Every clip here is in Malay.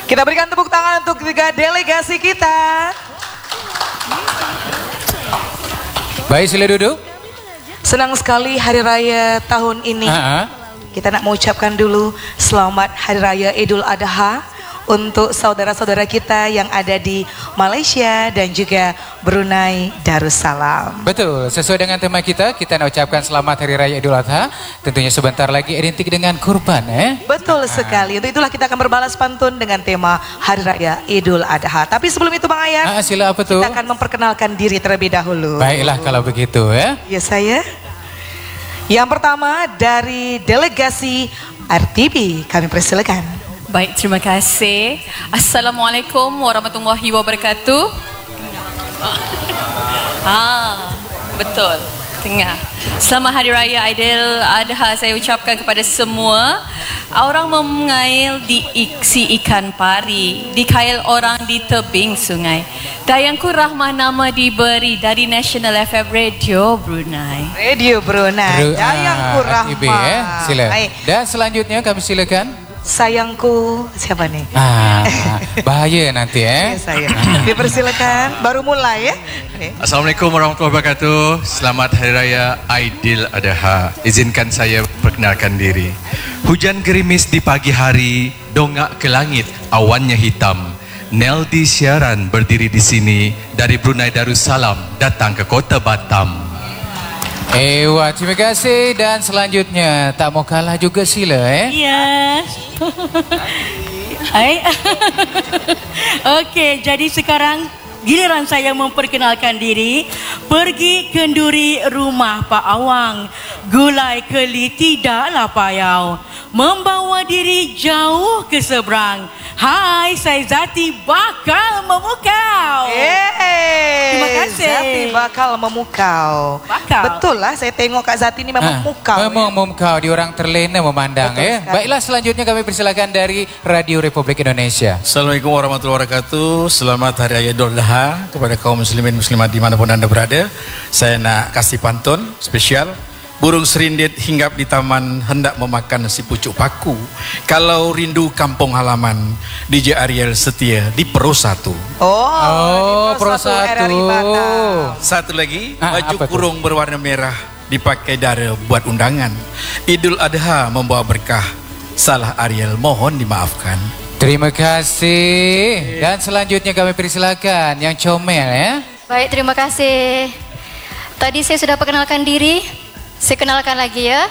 Kita berikan tepuk tangan untuk tiga delegasi kita. Baik, sila duduk. Senang sekali hari raya tahun ini. Kita nak mengucapkan dulu selamat hari raya Idul Adha untuk saudara-saudara kita yang ada di Malaysia dan juga Brunei Darussalam. Betul, sesuai dengan tema kita nak ucapkan selamat hari raya Idul Adha. Tentunya sebentar lagi identik dengan kurban, Betul sekali. Untuk itulah kita akan berbalas pantun dengan tema hari raya Idul Adha. Tapi sebelum itu Bang Ayat, sila apa tuh? Kita akan memperkenalkan diri terlebih dahulu. Baiklah kalau begitu ya. Ya saya. Yang pertama dari delegasi RTB, kami persilakan. Baik, terima kasih. Assalamualaikum warahmatullahi wabarakatuh. Betul. Tengah. Selamat Hari Raya Aidil Adha saya ucapkan kepada semua. Orang mengail di si ikan pari, dikail orang di tebing sungai. Dayangku rahmah nama diberi dari National FM Radio Brunei. Radio Brunei. Dayangku rahmah. Sila. Dan selanjutnya kami silakan. Sayangku, siapa nih? Bahaya nanti saya. Dipersilakan, baru mulai ya. Assalamualaikum warahmatullahi wabarakatuh. Selamat Hari Raya Aidil Adha. Izinkan saya perkenalkan diri. Hujan gerimis di pagi hari, dongak ke langit, awannya hitam. Neldi siaran berdiri di sini dari Brunei Darussalam datang ke kota Batam. Terima kasih. Dan selanjutnya tak mau kalah juga sila Yes. Okey, jadi sekarang giliran saya memperkenalkan diri. Pergi kenduri rumah Pak Awang, gulai keli tidaklah payau, membawa diri jauh ke seberang. Hai, saya Zati bakal memukau. Terima kasih. Zati bakal memukau. Betul lah, saya tengok Kak Zati ini memang memukau. Memang memukau, diorang terlena memandang Baiklah, selanjutnya kami persilakan dari Radio Republik Indonesia. Assalamualaikum warahmatullahi wabarakatuh. Selamat Hari Raya Idul Adha kepada kaum muslimin muslimat dimanapun anda berada. Saya nak kasih pantun spesial. Burung serindit hinggap di taman, hendak memakan si pucuk paku. Kalau rindu kampung halaman, DJ Ariel setia di Pro 1. Pro 1. Satu lagi, baju kurung berwarna merah dipakai dara buat undangan. Idul Adha membawa berkah, salah Ariel mohon dimaafkan. Terima kasih. Dan selanjutnya kami persilakan yang comel Baik, terima kasih. Tadi saya sudah perkenalkan diri. Saya kenalkan lagi ya.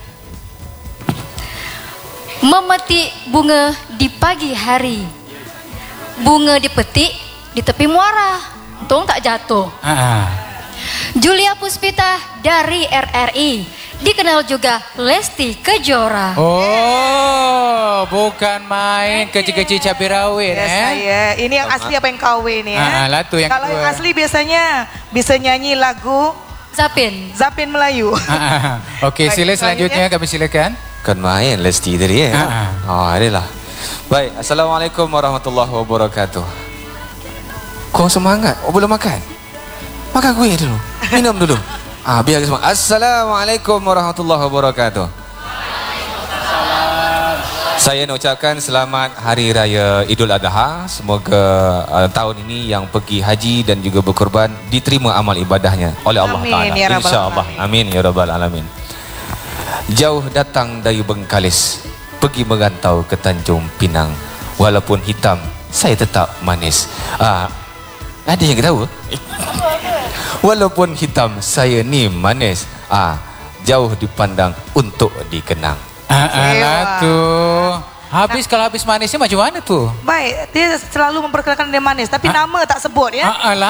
Memetik bunga di pagi hari, bunga dipetik di tepi muara, untung tak jatuh. Julia Puspita dari RRI, dikenal juga Lesti Kejora. Bukan main kecil-kecil cabai rawit Saya. Ini yang asli apa yang KW nih Latu yang kalau yang asli biasanya bisa nyanyi lagu Zapin Melayu. Okey, sila selanjutnya kami silakan. Kan main Lesti tadi adalah. Baik, Assalamualaikum warahmatullahi wabarakatuh. Kau semangat? Belum makan? Makan kuih dulu. Minum dulu. Biar semangat. Assalamualaikum warahmatullahi wabarakatuh. Saya nak ucapkan selamat Hari Raya Idul Adha. Semoga tahun ini yang pergi haji dan juga berkorban diterima amal ibadahnya oleh Allah Ta'ala. InsyaAllah. Amin ya Rabbal Alamin. Jauh datang dari Bengkalis, pergi merantau ke Tanjung Pinang. Walaupun hitam, saya tetap manis. Ada yang tahu? Walaupun hitam, saya ni manis. Jauh dipandang untuk dikenang. Habis kalau habis manisnya macam mana tuh? Baik, dia selalu memperkenalkan dia manis, tapi nama tak sebut ya.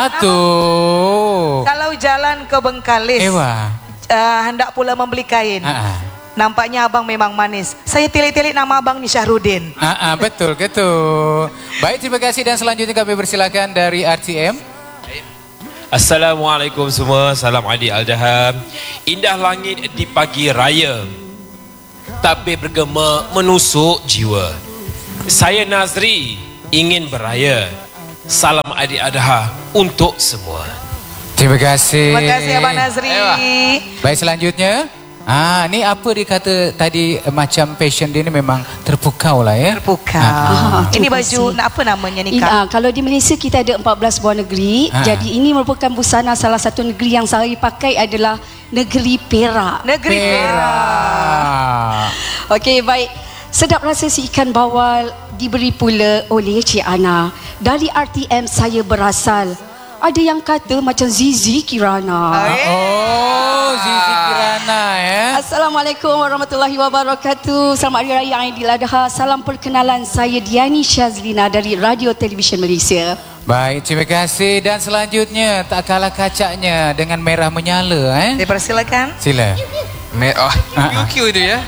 Kalau jalan ke Bengkalis, hendak pula membeli kain. Nampaknya abang memang manis. Saya tilik-tilik nama abang ni Syahrudin. Betul ke tu? Baik, terima kasih dan selanjutnya kami persilakan dari RTM. Assalamualaikum semua, salam Aidil Adha. Indah langit di pagi raya, tabir bergema menusuk jiwa. Saya Nazri ingin beraya, salam Aidil Adha untuk semua. Terima kasih. Terima kasih Abang Nazri. Baik, selanjutnya Ni apa dia kata tadi macam fashion dia ni memang terpukau lah ya. Terpukau. Ini baju apa namanya ni Kak? Kalau di Malaysia kita ada 14 buah negeri. Jadi ini merupakan busana salah satu negeri yang saya pakai adalah negeri Perak. Negeri Perak. Okey, baik. Sedap rasa si ikan bawal diberi pula oleh Cik Ana. Dari RTM saya berasal. Ada yang kata macam Zizi Kirana. Zizi Kirana ya. Assalamualaikum warahmatullahi wabarakatuh. Selamat Hari Raya Aidiladha. Salam perkenalan, saya Diani Syazlina dari Radio Television Malaysia. Baik, terima kasih. Dan selanjutnya tak kalah kacaknya dengan merah menyala. Dipersilakan. Sila. Merah. QQ tu ya.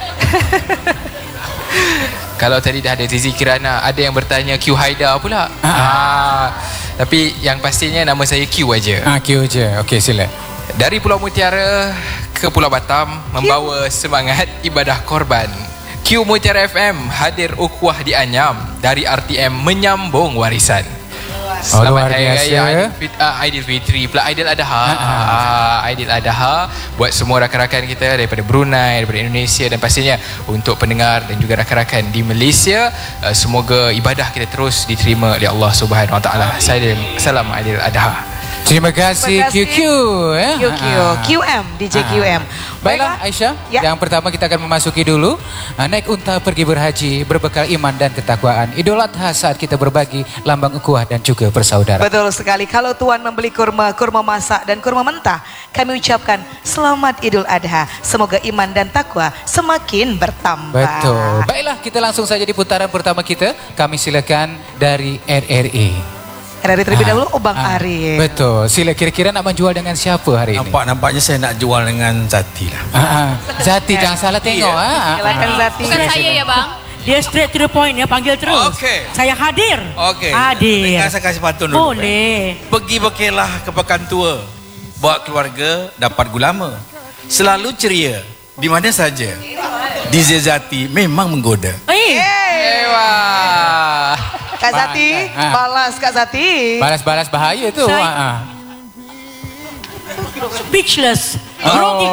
Kalau tadi dah ada Zizi Kirana, ada yang bertanya Q Haidar pula. Tapi yang pastinya nama saya Q aja. Q aja. Okey, sila. Dari Pulau Mutiara ke Pulau Batam membawa semangat ibadah korban. Q Mutiara FM hadir ukhuwah di Anyam, dari RTM menyambung warisan. Selamat Hari Raya Aidilfitri pula Aidiladha. Aidiladha buat semua rakan-rakan kita daripada Brunei, daripada Indonesia, dan pastinya untuk pendengar dan juga rakan-rakan di Malaysia, semoga ibadah kita terus diterima oleh Allah Subhanahu Wa Taala. Salam Aidiladha. Terima kasih QQ ya. QM, DJ QM. Baiklah Aisyah, yang pertama kita akan memasuki dulu naik unta pergi berhaji berbekal iman dan ketakwaan. Idul Adha saat kita berbagi lambang ukhuwah dan juga persaudaraan. Betul sekali. Kalau tuan membeli kurma masak dan kurma mentah, kami ucapkan selamat Idul Adha. Semoga iman dan takwa semakin bertambah. Betul. Baiklah, kita langsung saja di putaran pertama kita. Kami silakan dari RRI. RRI terlebih dahulu, Bang Ari. Betul. Sila, kira-kira nak menjual dengan siapa hari ini? Nampaknya saya nak jual dengan Zati lah. Zati, jangan salah tengok. Silakan Zati. Bukan saya ya bang. Dia straight to the point ya, panggil terus. Saya hadir. Hadir. Saya kasih pantun dulu. Boleh. Pergi berkelah ke pekan tua, bawa keluarga dapat gulama. Selalu ceria di mana saja. DJ Zati memang menggoda. Kak Zati, balas Kak Zati. Balas bahaya tu. Speechless. Grogi.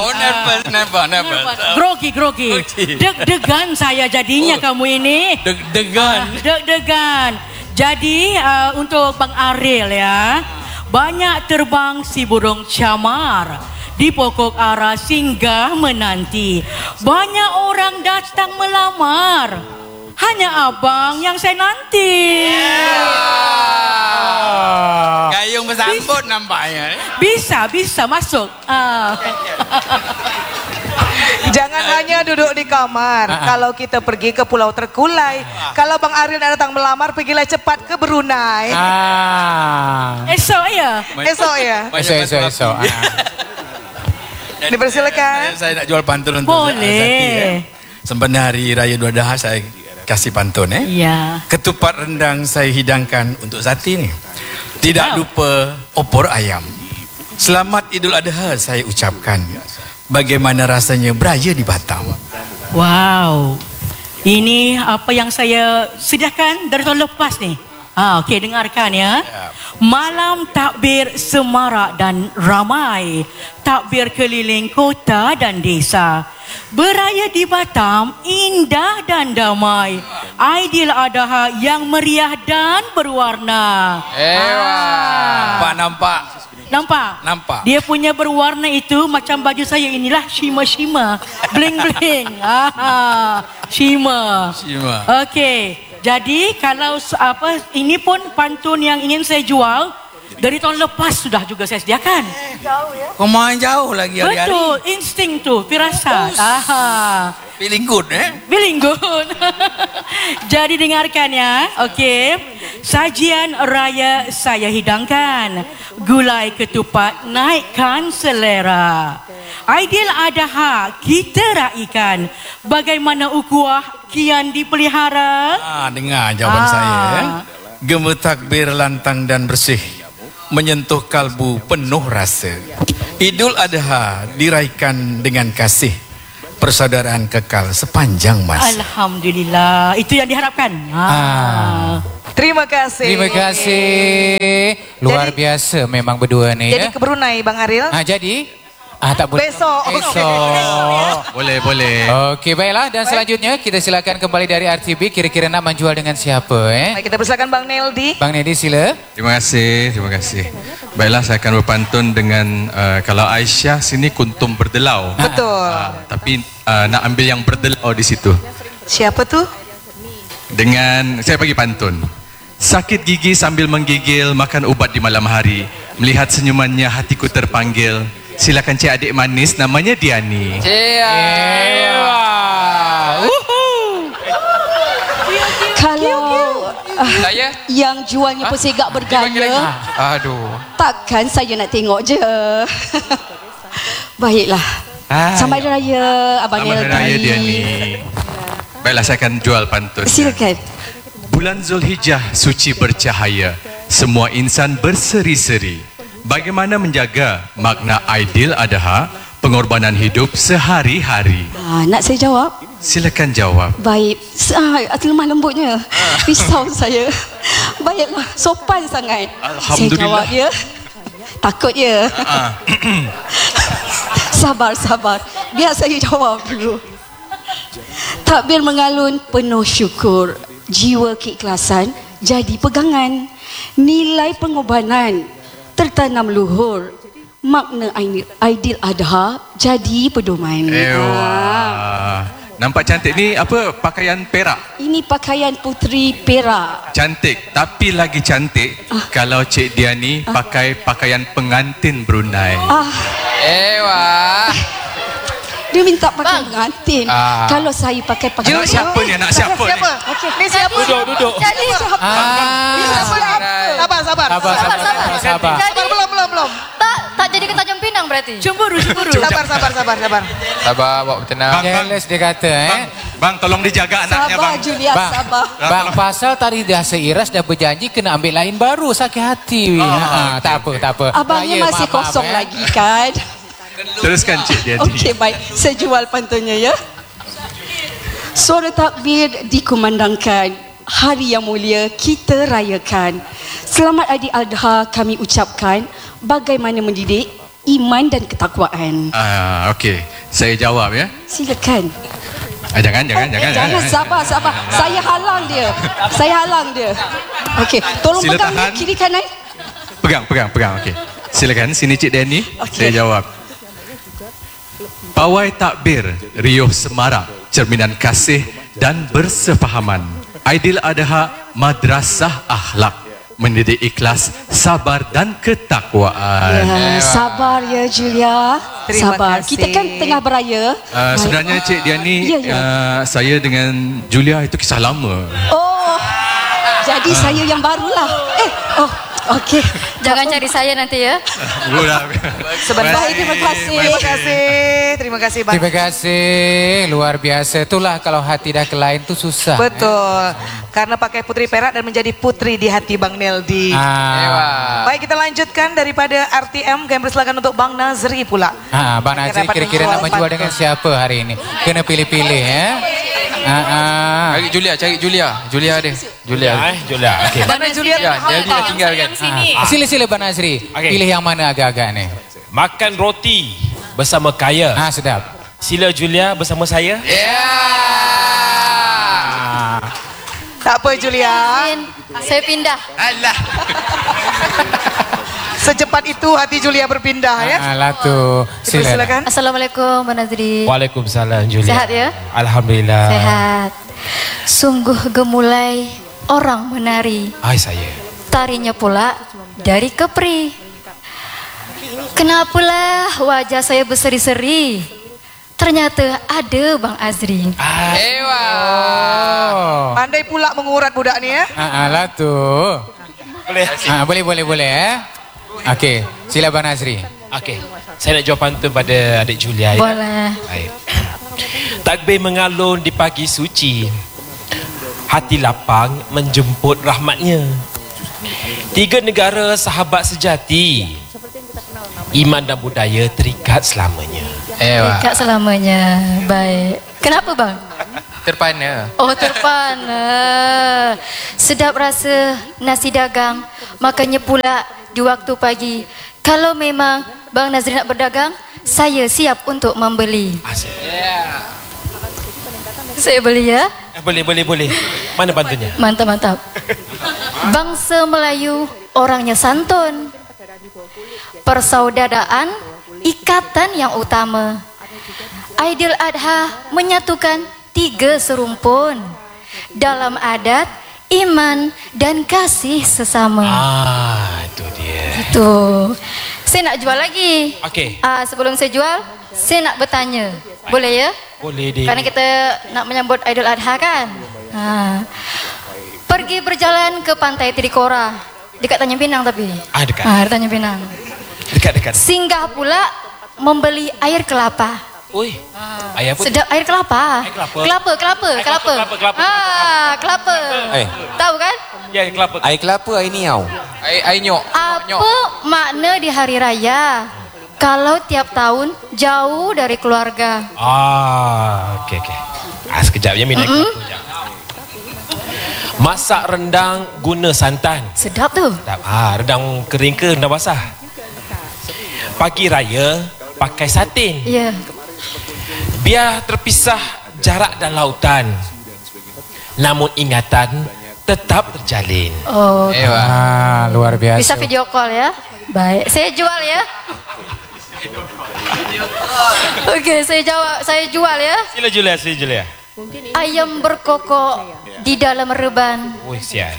Grogi. Deg-degan saya jadinya kamu ini. Deg-degan. Jadi untuk Bang Aril ya, banyak terbang si burung camar di pokok ara singgah menanti. Banyak orang datang melamar. Hanya abang yang saya nanti. Gayung bersambut nampaknya. Bisa masuk. Jangan hanya duduk di kamar. Kalau kita pergi ke Pulau Terkulai, kalau Bang Aril datang melamar, pergilah cepat ke Brunei. Esok ya. Esok. Dipersilakan. Saya nak jual pantun untuk Boleh. Sempena Hari Raya Idul Adha saya kasih pantun Ya. Ketupat rendang saya hidangkan untuk Zati ni. Tidak lupa opor ayam. Selamat Idul Adha saya ucapkan. Bagaimana rasanya beraya di Batam? Wow. Ini apa yang saya sediakan dari tahun lepas ni. Okey, dengarkan ya. Malam takbir semarak dan ramai. Takbir keliling kota dan desa. Beraya di Batam indah dan damai. Aidiladha yang meriah dan berwarna. Nampak. Dia punya berwarna itu macam baju saya inilah, shimmer. Bling. Shimmer. Okey. Jadi kalau ini pun pantun yang ingin saya jual dari tahun lepas sudah juga saya sediakan. Kau main jauh lagi hari-hari. Betul, insting tu, firasat. Feeling good Feeling good. Jadi dengarkan ya. Okey. Sajian raya saya hidangkan. Gulai ketupat naikkan selera. Aidiladha kita raikan. Bagaimana ukhuwah kian dipelihara? Dengar jawaban saya ya. Gema takbir lantang dan bersih, menyentuh kalbu penuh rasa. Idul Adha diraihkan dengan kasih, persaudaraan kekal sepanjang masa. Alhamdulillah, itu yang diharapkan. Terima kasih. Luar biasa memang berdua ni. Jadi ke Brunei Bang Aril. Jadi Tak boleh. Besok. Boleh, boleh. Okey, baiklah. Dan selanjutnya kita silakan kembali dari RTB. Kira-kira nak menjual dengan siapa? Baik, kita persilakan Bang Neldi. Bang Neldi, sila. Terima kasih, terima kasih. Baiklah, saya akan berpantun dengan kalau Aisyah sini kuntum berdelau. Betul. Tapi nak ambil yang berdelau di situ. Siapa tuh? Dengan saya bagi pantun. Sakit gigi sambil menggigil, makan ubat di malam hari. Melihat senyumannya hatiku terpanggil. Silakan cik adik manis, namanya Diani. Kalau yang jualnya pesegak bergaya, Aduh. takkan saya nak tengok je. Baiklah. Selamat Hari Raya Abang Neldi. Selamat Hari Raya Diani. Baiklah, saya akan jual pantun. Silakan. Bulan Zulhijjah suci bercahaya, semua insan berseri-seri. Bagaimana menjaga makna Aidil Adha, pengorbanan hidup sehari-hari? Nak saya jawab? Silakan jawab. Baik, lemah lembutnya. Risau saya. Baiklah, sopan sangat. Alhamdulillah. Saya jawab ya. Takut ya. Sabar. Biar saya jawab dulu. Takbir mengalun penuh syukur. Jiwa keikhlasan jadi pegangan. Nilai pengorbanan tertanam luhur. Makna Aidil Adha jadi pedoman. Nampak cantik ni apa? Pakaian perak. Ini pakaian puteri Perak. Cantik, tapi lagi cantik kalau Cik Diani pakai pakaian pengantin Brunei. Dia minta pakai pengantin. Kalau saya pakai pakaian Anak siapa ni? Anak siapa ni? Okey, Ni siapa? Duduk. Jadi Sabar. Belum. Tak jadi ke Tanjung Pinang berarti? Cemburu. Sabar. Sabar, bawa tenang. Careless dia kata, Bang, tolong dijaga anaknya, sabar bang. Julia, sabar. Bang, pasal tadi dah seiras dah berjanji kena ambil lain baru, sakit hati. Tak apa. Abangnya masih kosong lagi kan? Teruskan Cik Diani. Okey, baik. Saya jual pantunnya ya. Suara takbir dikumandangkan. Hari yang mulia kita rayakan. Selamat Aidil Adha kami ucapkan. Bagaimana mendidik iman dan ketakwaan. Okey, saya jawab ya. Silakan. Jangan. Sabar. Saya halang dia. Okey, tolong Sila pegang tahan. kiri kanan. Pegang. Okey. Silakan sini Cik Diani. Okey. Saya jawab. Pawai takbir riuh semarak, cerminan kasih dan bersefahaman. Aidil Adha madrasah akhlak, mendidik ikhlas, sabar dan ketakwaan. Sabar ya Julia. Terima Sabar. kasih. Kita kan tengah beraya. Sebenarnya Cik Diani, saya dengan Julia itu kisah lama. Jadi saya yang barulah. Okey. Jangan cari saya nanti ya. Sebentar. Terima kasih. Terima kasih Bang. Terima kasih, luar biasa. Itulah kalau hati dah ke lain tu susah. Betul. Karena pakai putri perak dan menjadi putri di hati Bang Neldi. Baik, kita lanjutkan daripada RTM. Kami persilakan untuk Bang Nazri pula. Bang Nazri kira-kira nak menjual dengan siapa hari ini? Kena pilih-pilih ya. Cari Julia. Julia ada. Julia. Okey. Mana Julia? Dia dah tinggalkan. Sila Bang Nazri. Pilih yang mana agak-agak ni? Makan roti bersama kaya. Sedap. Sila Julia bersama saya. Tak apa Julia. Saya pindah. Alah. Secepat itu hati Julia berpindah ya. Alah tu. Silakan. Assalamualaikum Mbak Nazri. Waalaikumsalam Julia. Sehat ya? Alhamdulillah. Sehat. Sungguh gemulai orang menari. Saya. Tarinya pula dari Kepri. Kenapalah wajah saya berseri-seri? Ternyata ada Bang Azri. Pandai pula mengurat budak ni ya. Alah tu. Boleh ya. Okey, sila Bang Nazri. Okey. Saya nak jawab pantun pada adik Julia. Boleh. Baik. Takbir mengalun di pagi suci. Hati lapang menjemput rahmatnya. 3 negara sahabat sejati. Iman dan budaya terikat selamanya. Terikat selamanya. Baik. Kenapa bang? Terpana. Terpana. Sedap rasa nasi dagang. Makannya pula di waktu pagi. Kalau memang Bang Nazri nak berdagang, saya siap untuk membeli. Saya beli ya. Boleh. Mana bantunya? Mantap. Bangsa Melayu orangnya santun. Persaudaraan ikatan yang utama. Aidil Adha menyatukan 3 serumpun dalam adat, iman dan kasih sesama. Itu dia. Itu. Saya nak jual lagi. Okey. Sebelum saya jual, saya nak bertanya. Boleh ya? Boleh deh. Karena kita nak menyambut Aidil Adha kan? Pergi berjalan ke pantai Trikora. Dekat Tanjung Pinang tapi. Dekat. Tanjung Pinang. Dekat. Singgah pula membeli air kelapa. Oi. Air apa? Sedap air kelapa. Kelapa. Kelapa. Tahu kan? Ya, kelapa. Air kelapa, air niau. Air nyok. Apa makna di hari raya? Kalau tiap tahun jauh dari keluarga. Okey. Sekejap ya, minat kelapa sekejap. Masak rendang guna santan. Sedap tu. Rendang kering ke rendang basah? Pagi raya pakai satin. Ya. Biar terpisah jarak dan lautan, namun ingatan tetap terjalin. Luar biasa. Bisa video call ya. Baik, saya jual ya. Okey, saya jual ya. Sila Julia. Ayam berkokok di dalam reban. Sial.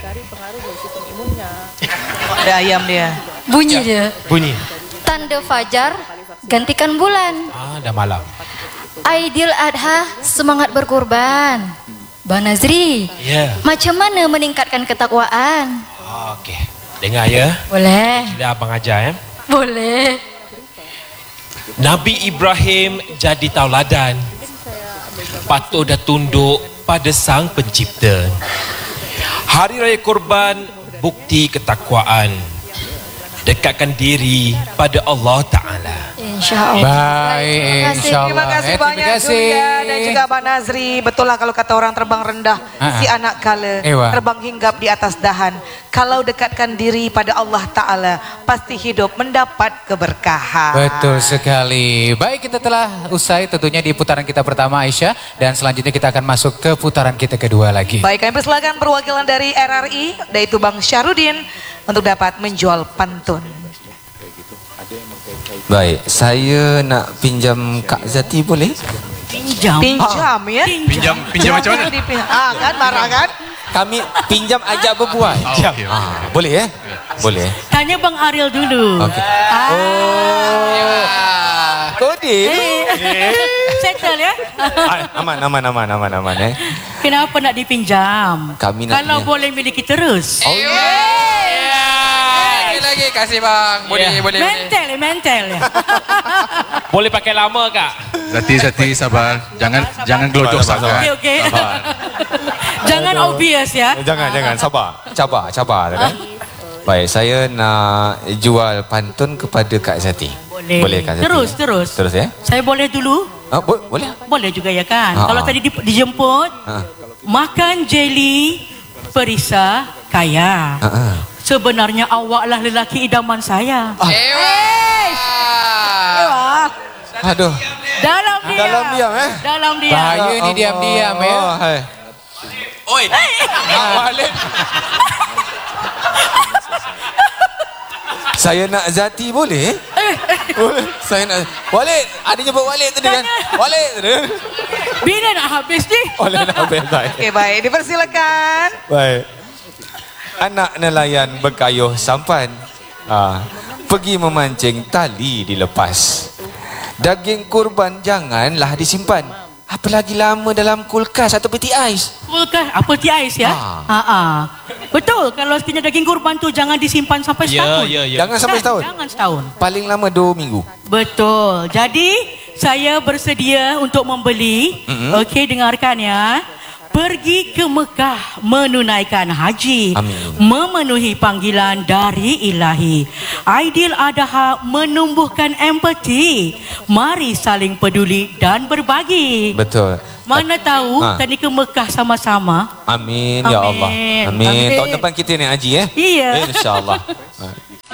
Ada ayam dia. Bunyi dia. Tanda fajar gantikan bulan. Dah malam. Aidil Adha semangat berkorban. Bang Nazri, macam mana meningkatkan ketakwaan? Okey, dengar ya. Boleh. Sudah abang ajar ya. Boleh. Nabi Ibrahim jadi tauladan. Patut dah tunduk pada Sang Pencipta. Hari Raya Korban bukti ketakwaan. Dekatkan diri pada Allah Ta'ala. InsyaAllah. Baik, insyaAllah. Terima kasih banyak Julia dan juga Abang Nazri. Betul lah kalau kata orang terbang rendah, si anak kala, terbang hinggap di atas dahan. Kalau dekatkan diri pada Allah Ta'ala, pasti hidup mendapat keberkahan. Betul sekali. Baik, kita telah usai tentunya di putaran kita pertama, Aisyah. Dan selanjutnya kita akan masuk ke putaran kita kedua lagi. Baik, kami persilakan perwakilan dari RRI, yaitu Bang Syarudin, untuk dapat menjual pantun. Baik, saya nak pinjam Kak Zati boleh? Pinjam ya? Pinjam macam mana? Kan marah kan? Kami pinjam ajak berbual. Boleh ya? Boleh. Tanya Bang Ariel dulu. Kode. Settle ya? Aman. Kenapa nak dipinjam? Kami nak kalau boleh miliki terus. Lagi kasih bang. Boleh. Mental ya. Boleh pakai lama Kak? Zati sabar. Jangan gelodok sangat. Okey. Jangan obvious ya. Jangan. Cabar. Baik, saya nak jual pantun kepada Kak Zati. Boleh Kak Zati? Terus ya? Saya boleh dulu? Boleh. Boleh juga ya kan? Kalau tadi dijemput, makan jeli perisa kaya. Sebenarnya awaklah lelaki idaman saya. Aduh. Dalam diam Bahaya ni diam-diam ya. Oi. Saya nak Zati boleh? Boleh. Saya nak Walid. Ada nyebut Walid tadi kan? Walid tadi. Bila nak habis ni? Nak habis. Okey, baik. Dipersilakan. Baik. Anak nelayan berkayuh sampan. Pergi memancing, tali dilepas. Daging kurban janganlah disimpan. Apalagi lama dalam kulkas atau peti ais. Kulkas, peti ais ya? Betul, kalau sekiranya daging kurban tu jangan disimpan sampai setahun. Jangan sampai setahun? Jangan setahun. Paling lama 2 minggu. Betul. Jadi, saya bersedia untuk membeli. Okey, dengarkan ya. Pergi ke Mekah menunaikan haji. Memenuhi panggilan dari ilahi. Aidil Adha menumbuhkan empati. Mari saling peduli dan berbagi. Betul. Mana tahu tadi ke Mekah sama-sama. Amin ya Allah. Amin. Tahun depan kita ni haji ya. Iya. InsyaAllah.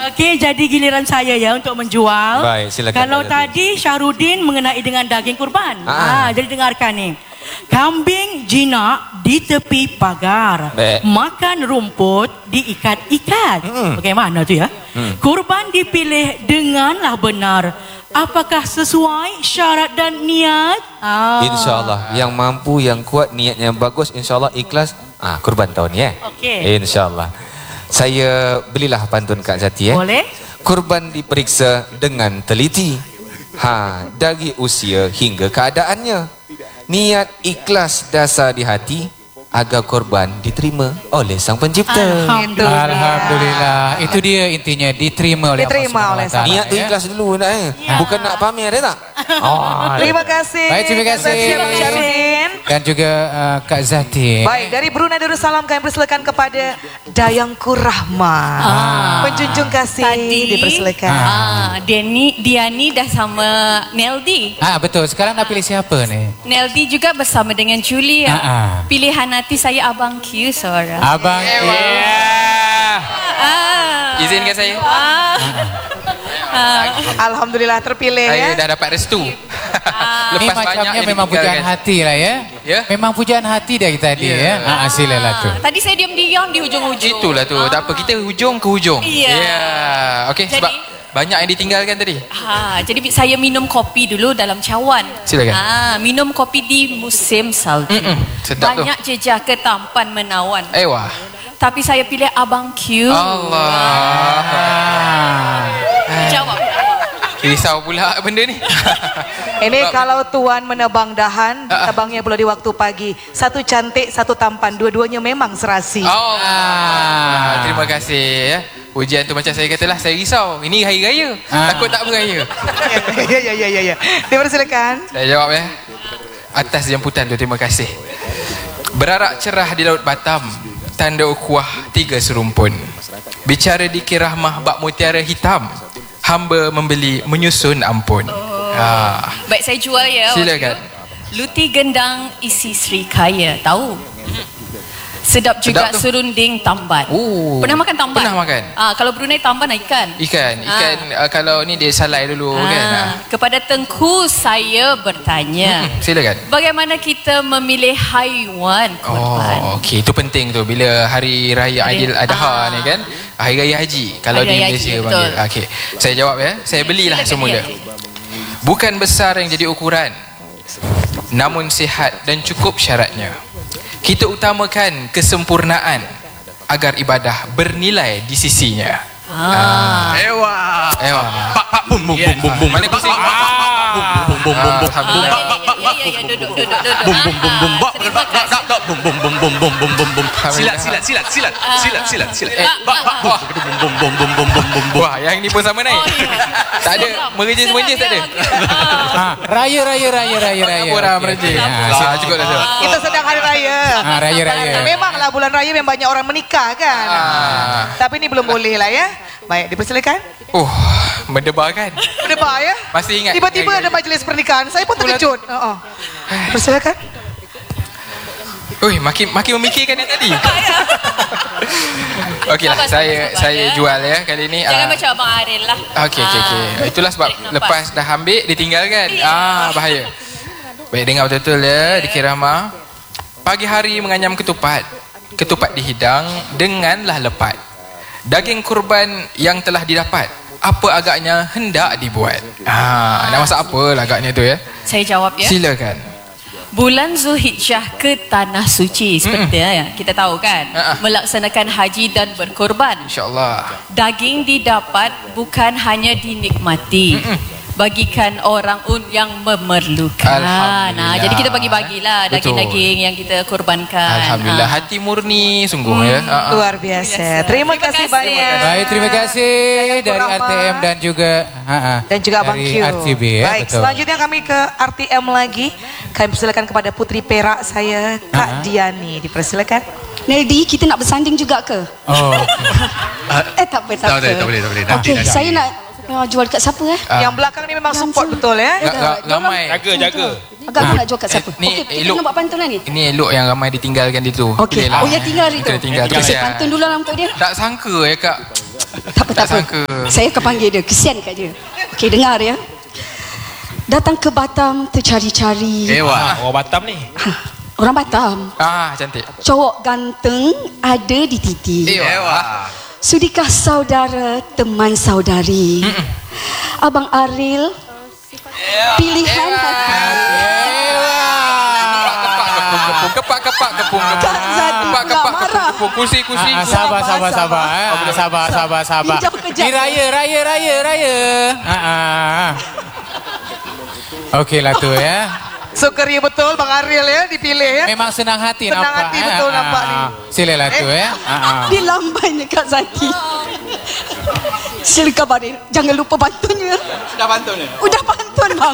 Okey, jadi giliran saya ya untuk menjual. Baik, silakan. Kalau tadi Syahrudin mengenai dengan daging kurban. Jadi dengarkan ni. Kambing jinak di tepi pagar. Makan rumput diikat-ikat. Bagaimana tu ya? Kurban dipilih denganlah benar. Apakah sesuai syarat dan niat? InsyaAllah. Yang mampu, yang kuat, niatnya bagus, InsyaAllah ikhlas. Kurban tahun ni Okey. InsyaAllah. Saya belilah pantun Kak Zati Boleh. Kurban diperiksa dengan teliti. Dari usia hingga keadaannya. Niat ikhlas dasar di hati agar korban diterima oleh Sang Pencipta. Alhamdulillah. Itu dia intinya, diterima oleh Allah SWT. Niat tu ikhlas dulu nak bukan nak pamer tak? Terima kasih. Baik, terima kasih. Dan juga Kak Zati. Baik, dari Brunei Darussalam kami persilakan kepada Dayangku Rahma. Penjunjung kasih dipersilakan. Diani dah sama Neldi. Betul. Sekarang nak pilih siapa ni? Neldi juga bersama dengan Julia. Pilihan hati saya Abang Q seorang. Abang Q. Izinkan saya. Alhamdulillah terpilih saya dah dapat restu. Ini macamnya memang pujaan hati lah ya. Memang pujaan hati dari tadi ya. Silalah tu. Tadi saya diam-diam di hujung-hujung. Itulah tu. Tak apa, kita hujung ke hujung. Okey, sebab banyak yang ditinggalkan tadi. Jadi saya minum kopi dulu dalam cawan. Silakan. Minum kopi di musim salju. Sedap tu. Banyak jejaka tampan menawan. Wah. Tapi saya pilih Abang Q. Allah. Jawab. Risau pula benda ni. Ini kalau tuan menebang dahan, ditebangnya pula di waktu pagi. Satu cantik, satu tampan. Dua-duanya memang serasi. Terima kasih ya. Ujian tu macam saya katalah, saya risau. Ini hari raya. Takut tak beraya. Ya. Dipersilakan. Saya jawab ya. Atas jemputan tu, terima kasih. Berarak cerah di Laut Batam, tanda ukhuwah tiga serumpun. Bicara di Kirahmah bak mutiara hitam, hamba membeli menyusun ampun. Baik, saya jual ya. Silakan. Luti gendang isi Sri Kaya. Tahu? Sedap juga serunding tamban. Pernah makan tamban? Pernah makan. Kalau Brunei tamban ikan. Ikan. Kalau ni dia salai dulu kan. Kepada Tengku saya bertanya. Silakan. Bagaimana kita memilih haiwan kurban? Okey, itu penting tu bila hari raya Aidil Adha ni kan. Hari raya haji kalau di Malaysia panggil. Okey. Saya jawab ya. Saya belilah semula. Bukan besar yang jadi ukuran, namun sihat dan cukup syaratnya. Kita utamakan kesempurnaan agar ibadah bernilai di sisinya. Pak bum bum bum bum bum. Mana pusing? Bum bum bum bum bum. Duduk. Bum bum bum bum bum. Bum bum bum bum bum bum bum bum. Silat. Bum bum bum bum bum bum. Wah, yang ni pun sama naik. Tak ada merejis tak ada. Raya. Orang merejis. Cukup dah. Kita sedang hari raya. Raya. Memanglah bulan raya memang banyak orang menikah kan. Tapi ini belum boleh lah ya. Baik, dipersilakan. Mendebarkan. Mendebar ya. Masih ingat. Tiba-tiba ada majlis pernikahan. Saya pun terkejut. Persilakan. Makin memikirkan yang tadi. Okeylah, saya jual ya kali ni. Jangan macam Abang Aril lah. Okey. Itulah sebab lepas dah ambil ditinggalkan. Bahaya. Baik, dengar betul-betul ya di Kirahmah. Pagi hari menganyam ketupat. Ketupat dihidang denganlah lepat. Daging kurban yang telah didapat, apa agaknya hendak dibuat? Nak masak apa lah agaknya tu ya? Saya jawab ya. Silakan. Bulan Zulhijjah ke Tanah Suci seperti kita tahu kan, melaksanakan haji dan berkorban. InsyaAllah. Daging didapat bukan hanya dinikmati, bagikan orang yang memerlukan. Jadi kita bagi-bagilah daging-daging yang kita korbankan. Alhamdulillah, hati murni sungguh ya. Luar biasa. Terima kasih banyak. Baik, terima kasih dari RTM dan juga Abang Q. RTB ya. Baik, selanjutnya kami ke RTM lagi. Kami persilakan kepada putri perak saya, Kak Diani. Dipersilakan. Neldi, kita nak bersanding juga ke? Tak boleh. Okey, saya nak jual kat siapa Yang belakang ni memang support betul ya. Ramai. Jaga. Agak nak jual kat siapa? Ni Okey, elok. kita buat pantun lah ni. Ini elok yang ramai ditinggalkan itu. Okey. Ya tinggal itu. Tinggal. Saya pantun dulu lah untuk dia. Tak sangka ya Kak. Tak apa. Saya akan panggil dia. Kesian kat dia. Okey, dengar ya. Datang ke Batam tercari-cari. Wah, orang Batam ni. Orang Batam. Cantik. Cowok ganteng ada di titi. Wah. Sudikah saudara teman saudari? Abang Aril, pilihan hati. Kepak. Kursi. Sabar. Ni raya. Okeylah tu ya. Sukaria betul Bang Aril ya dipilih ya. Memang senang hati Senang nampak. hati betul nampak ni. Silalah tu ya. Dia lambannya Kak Zaki. Silakan Baril. Jangan lupa pantunnya. Dah pantun ya? Udah pantun bang.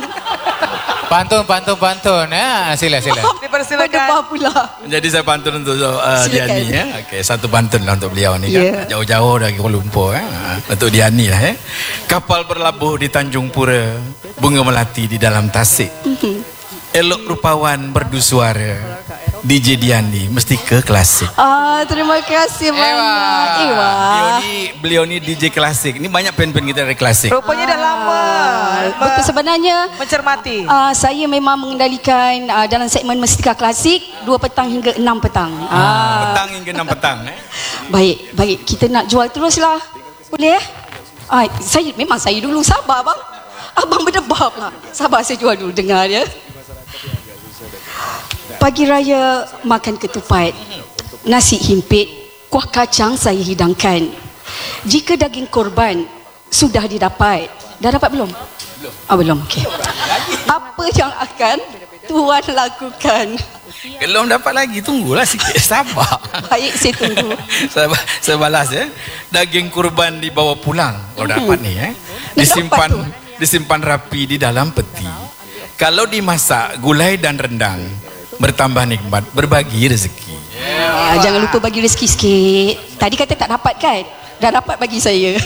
Pantun ya. Sila. Dipersilakan. Berdebah pula. Jadi saya pantun untuk Diani ya. Okey, satu pantun lah untuk beliau ni Yeah. kan. Jauh-jauh dari Kuala Lumpur Untuk Diani lah ya. Kapal berlabuh di Tanjung Pura, bunga melati di dalam tasik. Elok rupawan berdu suara, DJ Diani mesti ke klasik. Terima kasih banyak. Beliau ni DJ klasik. Ni banyak pen-pen kita dari klasik. Rupanya dah lama. Betul, sebenarnya mencermati. Saya memang mengendalikan dalam segmen Mestika Klasik 2 petang hingga 6 petang. Petang hingga 6 petang Baik, kita nak jual teruslah. Boleh? Saya dulu sabar bang. Abang berdebah pula. Sabar, saya jual dulu, dengar ya. Pagi raya makan ketupat, nasi himpit, kuah kacang saya hidangkan. Jika daging korban sudah didapat. Dah dapat belum? Belum. Okey. Apa yang akan Tuan lakukan? Belum dapat lagi, tunggulah sikit, sabar. Baik, saya tunggu. Saya balas ya. Daging kurban dibawa pulang kalau dapat ni disimpan rapi di dalam peti. Kalau dimasak gulai dan rendang, bertambah nikmat, berbagi rezeki. Jangan lupa bagi rezeki sikit. Tadi kata tak dapat kan? Dah dapat bagi saya.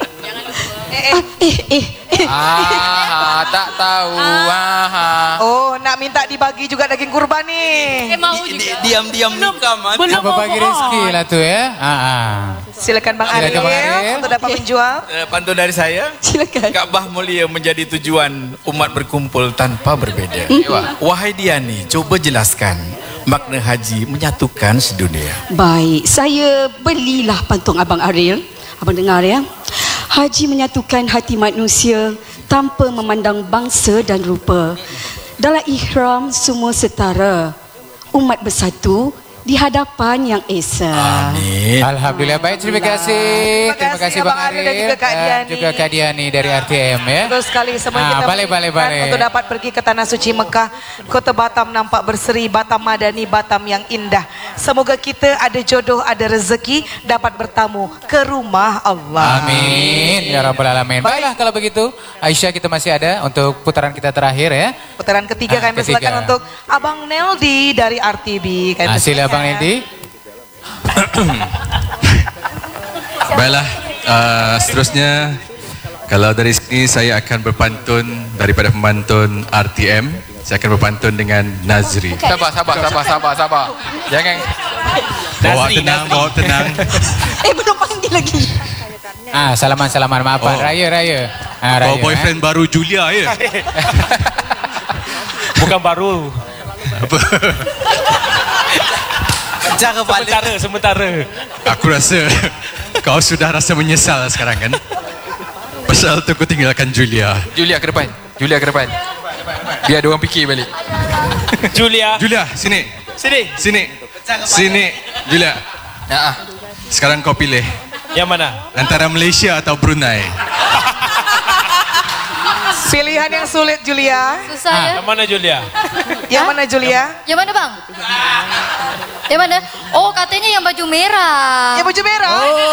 Tak tahu. Oh, nak minta dibagi juga daging kurban ni. Mau juga. Diam-diam nikam. Belum bagi rezeki lah tu ya. Silakan Bang Aril untuk dapat menjual. Pantun dari saya. Silakan. Kaabah mulia menjadi tujuan umat berkumpul tanpa berbeza. Wahai Diani, coba jelaskan makna haji menyatukan sedunia. Baik, saya belilah pantun Abang Aril. Abang dengar ya. Haji menyatukan hati manusia tanpa memandang bangsa dan rupa. Dalam ihram semua setara, umat bersatu di hadapan Yang Esa. Amin. Alhamdulillah. Baik, terima kasih. Terima kasih Bang Aril dan juga Kak Diani. juga Kak Diani dari RTM ya. Betul sekali, semua kita balik. untuk dapat pergi ke Tanah Suci Mekah. Kota Batam nampak berseri, Batam Madani, Batam yang indah. Semoga kita ada jodoh, ada rezeki, dapat bertamu ke rumah Allah. Amin ya rabbal alamin. Baiklah kalau begitu, Aisyah, kita masih ada untuk putaran kita terakhir ya. Putaran ketiga kami persilakan untuk Abang Neldi dari RTB. Sila Bang Neldi. Baiklah, seterusnya kalau dari sini saya akan berpantun daripada pemantun RTM. Saya akan berpantun dengan Nazri. Sabar. Jangan. Bawa tenang. Belum panggil lagi. Salaman maafan. Raya. Bawa boyfriend baru Julia ya. Bukan baru. Apa? Sementara. Aku rasa kau sudah rasa menyesal sekarang kan? Pasal tu kau tinggalkan Julia. Julia ke depan. Biar dia orang fikir balik. Julia, sini. Julia. Sekarang kau pilih. Yang mana? Antara Malaysia atau Brunei. Pilihan yang sulit, Julia. Susah ya. Yang mana Julia? Yang mana Julia? Yang mana bang? Yang mana? Oh, katanya yang baju merah. Yang baju merah?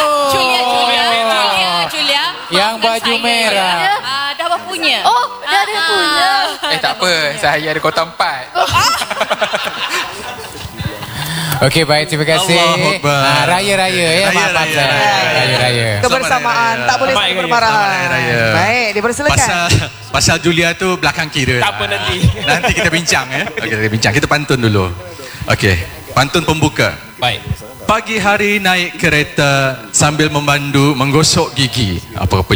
Julia. Yang baju merah. Dah punya. Oh, dah ada punya. Tak apa, saya ada kota 4. Okey, baik, terima kasih. Raya-raya ya, maaf raya. Kebersamaan, tak boleh saling bermarahan. Baik, dipersilakan. Pasal Julia tu belakang kira. Tak apa nanti. Nanti kita bincang ya. Okey, kita bincang. Kita pantun dulu. Okey, pantun pembuka. Baik. Pagi hari naik kereta sambil memandu menggosok gigi. Apa-apa